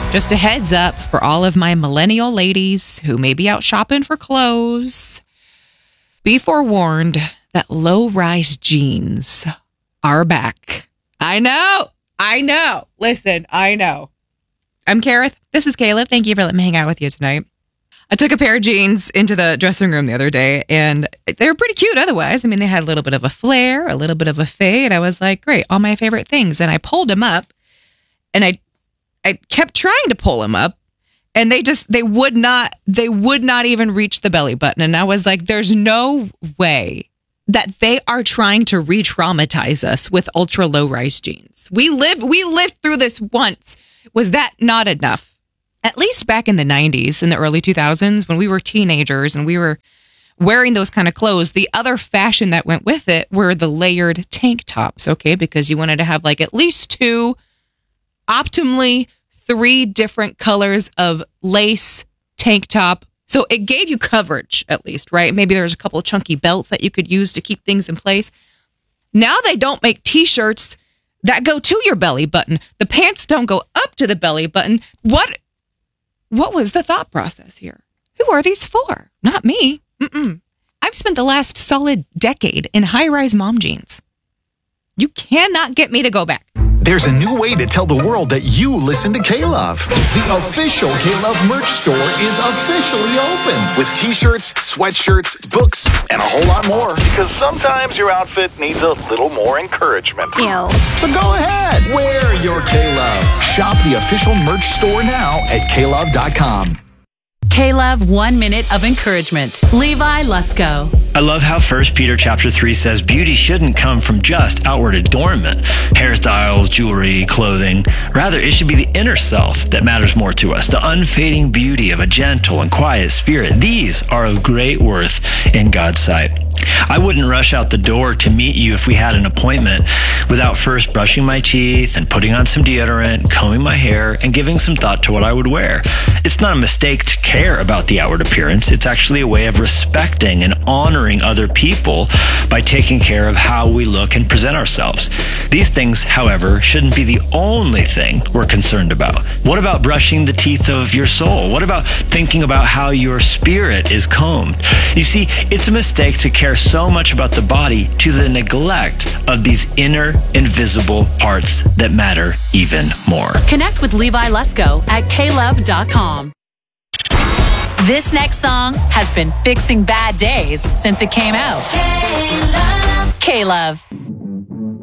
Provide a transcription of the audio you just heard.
Just a heads up for all of my millennial ladies who may be out shopping for clothes. Be forewarned that low-rise jeans are back. I know. Listen, I know. I'm Kareth. This is Caleb. Thank you for letting me hang out with you tonight. I took a pair of jeans into the dressing room the other day, and they were pretty cute otherwise. I mean, they had a little bit of a flare, a little bit of a fade. I was like, great, all my favorite things. And I pulled them up, and I kept trying to pull them up, and they would not even reach the belly button. And I was like, there's no way that they are trying to re-traumatize us with ultra low-rise jeans. We lived through this once. Was that not enough? At least back in the 90s, in the early 2000s, when we were teenagers and we were wearing those kind of clothes, the other fashion that went with it were the layered tank tops, okay? Because you wanted to have like at least two, optimally 3 different colors of lace tank top. So it gave you coverage at least, right? Maybe there's a couple of chunky belts that you could use to keep things in place. Now they don't make t-shirts that go to your belly button. The pants don't go up to the belly button. What was the thought process here? Who are these for? Not me. I've spent the last solid decade in high-rise mom jeans. You cannot get me to go back. There's a new way to tell the world that you listen to K-Love. The official K-Love merch store is officially open with t-shirts, sweatshirts, books, and a whole lot more. Because sometimes your outfit needs a little more encouragement. Ew. So go ahead, wear your K-Love. Shop the official merch store now at klove.com. K-Love 1 minute of encouragement. Levi Lusko. I love how 1 Peter chapter 3 says beauty shouldn't come from just outward adornment, hairstyles, jewelry, clothing. Rather, it should be the inner self that matters more to us, the unfading beauty of a gentle and quiet spirit. These are of great worth in God's sight. I wouldn't rush out the door to meet you if we had an appointment without first brushing my teeth and putting on some deodorant, combing my hair, and giving some thought to what I would wear. It's not a mistake to care about the outward appearance. It's actually a way of respecting and honoring other people by taking care of how we look and present ourselves. These things, however, shouldn't be the only thing we're concerned about. What about brushing the teeth of your soul? What about thinking about how your spirit is combed? You see, it's a mistake to care so much about the body to the neglect of these inner, invisible parts that matter even more. Connect with Levi Lusko at klove.com. This next song has been fixing bad days since it came out. K-Love.